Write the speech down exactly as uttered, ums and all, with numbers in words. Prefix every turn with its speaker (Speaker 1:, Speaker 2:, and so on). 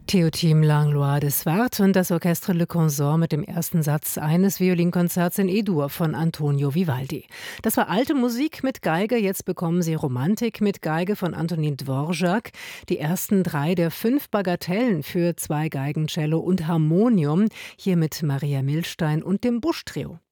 Speaker 1: Theotim Langlois de Swart und das Orchestre Le Consort mit dem ersten Satz eines Violinkonzerts in E-Dur von Antonio Vivaldi. Das war alte Musik mit Geige, jetzt bekommen Sie Romantik mit Geige von Antonin Dvorak. Die ersten drei der fünf Bagatellen für zwei Geigen, Cello und Harmonium, hier mit Maria Millstein und dem Busch Trio.